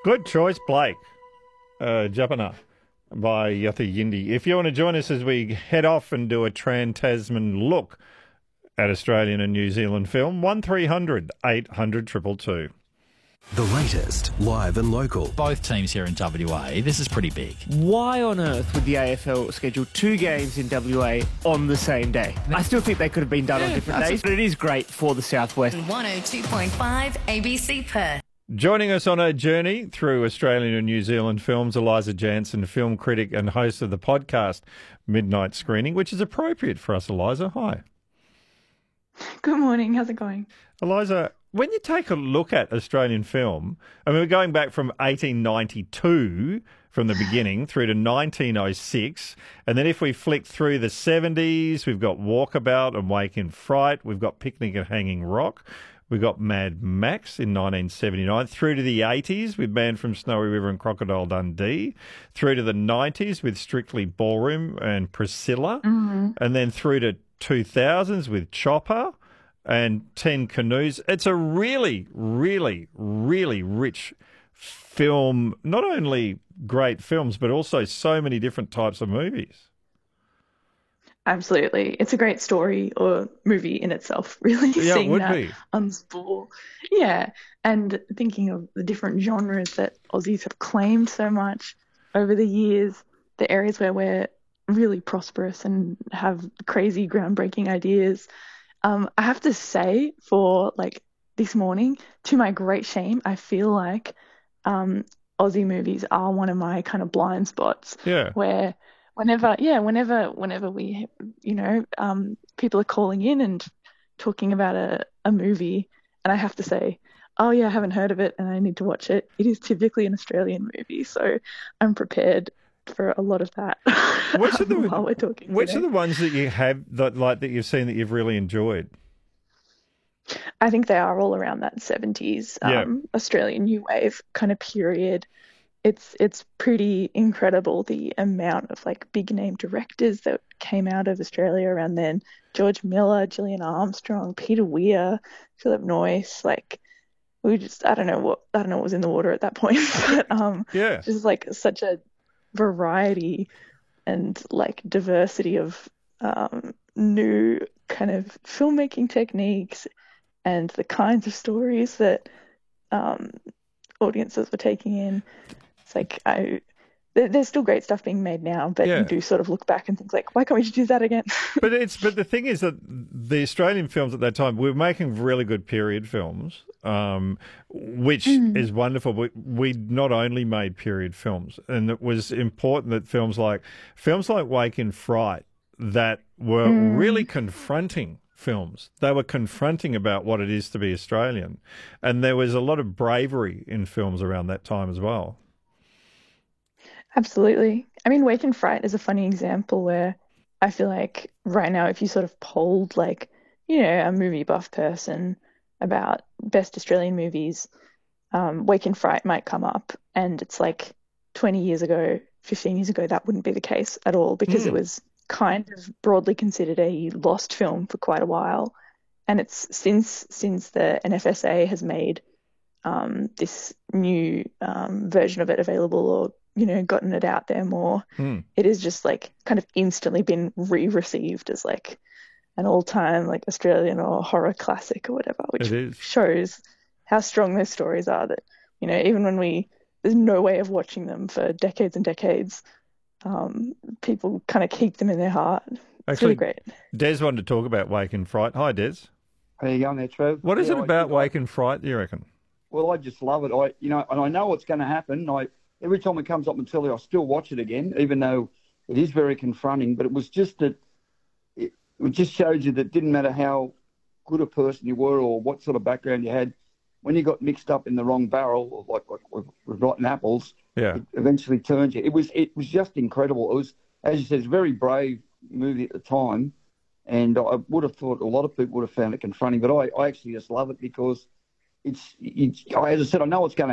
Good choice, Blake. Japana by Yothu Yindi. If you want to join us as we head off and do a Trans-Tasman look at Australian and New Zealand film, 1300 800 222. The latest, live and local. Both teams here in WA, this is pretty big. Why on earth would the AFL schedule two games in WA on the same day? I still think they could have been done on different days, but it is great for the Southwest. 102.5 ABC Perth. Joining us on a journey through Australian and New Zealand films, Eliza Jansen, film critic and host of the podcast Midnight Screening, which is appropriate for us, Eliza. Hi. Good morning. How's it going? Eliza, when you take a look at Australian film, I mean, we're going back from 1892 from the beginning through to 1906. And then if we flick through the 70s, we've got Walkabout and Wake in Fright. We've got Picnic at Hanging Rock. We've got Mad Max in 1979. Through to the 80s with Man from Snowy River and Crocodile Dundee. Through to the 90s with Strictly Ballroom and Priscilla. Mm-hmm. And then through to 2000s with Chopper and 10 Canoes. It's a really, really, really rich film. Not only great films, but also so many different types of movies. Absolutely. It's a great story or movie in itself, really. Yeah, seeing it would that be. unspool. Yeah. And thinking of the different genres that Aussies have claimed so much over the years, the areas where we're really prosperous and have crazy groundbreaking ideas. I have to say, for like this morning, to my great shame, I feel like Aussie movies are one of my kind of blind spots. Yeah. Where whenever we, people are calling in and talking about a movie, and I have to say, oh yeah, I haven't heard of it and I need to watch it. It is typically an Australian movie, so I'm prepared for a lot of that. Which are the while we're talking Which today. are the ones that you have that you've seen that you've really enjoyed? I think they are all around that 70s Australian New Wave kind of period. It's pretty incredible the amount of like big name directors that came out of Australia around then. George Miller, Gillian Armstrong, Peter Weir, Philip Noyce, like I don't know what was in the water at that point, but just like such a variety and like diversity of new kind of filmmaking techniques and the kinds of stories that audiences were taking in. It's like there's still great stuff being made now, but you do sort of look back and think like, why can't we just do that again? But the thing is that the Australian films at that time were making really good period films, which is wonderful. But we not only made period films, and it was important that films like Wake in Fright that were really confronting films. They were confronting about what it is to be Australian, and there was a lot of bravery in films around that time as well. Absolutely. I mean, Wake in Fright is a funny example where I feel like right now, if you sort of polled like, a movie buff person about best Australian movies, Wake in Fright might come up, and it's like 20 years ago, 15 years ago, that wouldn't be the case at all, because it was kind of broadly considered a lost film for quite a while. And it's since the NFSA has made this new version of it available, or gotten it out there more, it is just like kind of instantly been re-received as like an all-time like Australian or horror classic or whatever, which shows how strong those stories are, that even when there's no way of watching them for decades and decades, people kind of keep them in their heart. It's really great. Des wanted to talk about Wake in Fright. Hi, Des. How you going there, Trev? What is it about Wake in Fright, do you reckon? Well, I just love it. And I know what's going to happen. Every time it comes up on telly, I still watch it again, even though it is very confronting. But it was just that it just shows you that it didn't matter how good a person you were or what sort of background you had, when you got mixed up in the wrong barrel, like with rotten apples, it eventually turned you. It was just incredible. It was, as you said, it's a very brave movie at the time, and I would have thought a lot of people would have found it confronting, but I actually just love it because it's as I said, I know what's going to